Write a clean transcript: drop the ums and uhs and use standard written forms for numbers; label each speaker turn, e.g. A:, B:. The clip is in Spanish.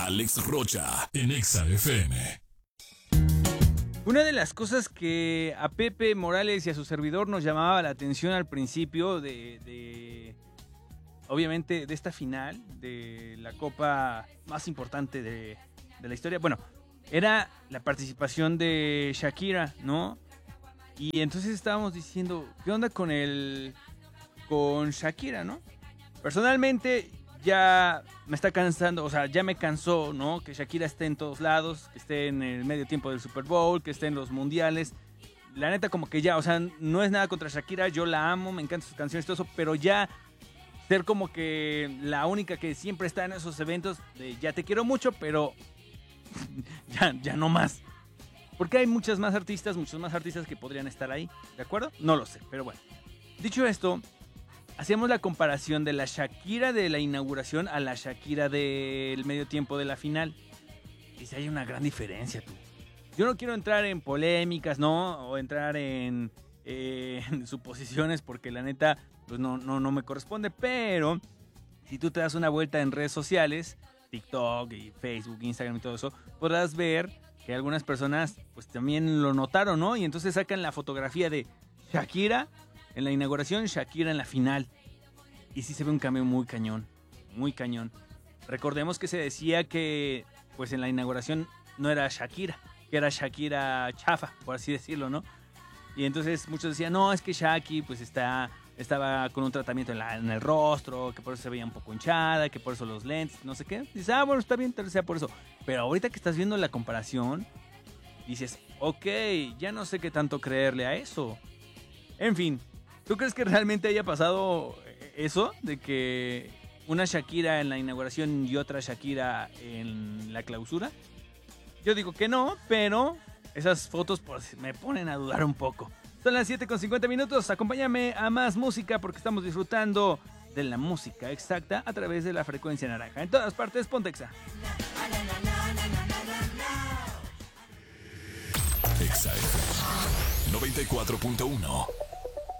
A: Alex Rocha en Exa FM.
B: Una de las cosas que a Pepe Morales y a su servidor nos llamaba la atención al principio obviamente de esta final de la copa más importante de la historia, bueno, era la participación de Shakira, ¿no? Y entonces estábamos diciendo, ¿qué onda con Shakira, no? Personalmente ya me está cansando, o sea, ya me cansó, ¿no? Que Shakira esté en todos lados, que esté en el medio tiempo del Super Bowl, que esté en los mundiales. La neta como que ya, o sea, no es nada contra Shakira, yo la amo, me encantan sus canciones y todo eso, pero ya ser como que la única que siempre está en esos eventos de ya te quiero mucho, pero ya no más. Porque hay muchos más artistas que podrían estar ahí, ¿de acuerdo? No lo sé, pero bueno. Dicho esto, hacíamos la comparación de la Shakira de la inauguración a la Shakira del medio tiempo de la final. Y si hay una gran diferencia, tú. Yo no quiero entrar en polémicas, ¿no? O entrar en suposiciones porque la neta, pues no me corresponde. Pero si tú te das una vuelta en redes sociales, TikTok y Facebook, Instagram y todo eso, podrás ver que algunas personas pues también lo notaron, ¿no? Y entonces sacan la fotografía de Shakira en la inauguración, Shakira en la final. Y sí se ve un cambio muy cañón, muy cañón. Recordemos que se decía que pues en la inauguración no era Shakira, que era Shakira chafa, por así decirlo, ¿no? Y entonces muchos decían, no, es que Shaki pues estaba con un tratamiento en el rostro, que por eso se veía un poco hinchada, que por eso los lentes, no sé qué. Dices, bueno, está bien, tal vez sea por eso. Pero ahorita que estás viendo la comparación, dices, ok, ya no sé qué tanto creerle a eso. En fin, ¿tú crees que realmente haya pasado eso? De que una Shakira en la inauguración y otra Shakira en la clausura. Yo digo que no, pero esas fotos pues, me ponen a dudar un poco. Son las 7:50. Acompáñame a más música porque estamos disfrutando de la música exacta a través de la frecuencia naranja. En todas partes, ponte Exa.
A: Exa FM 94.1.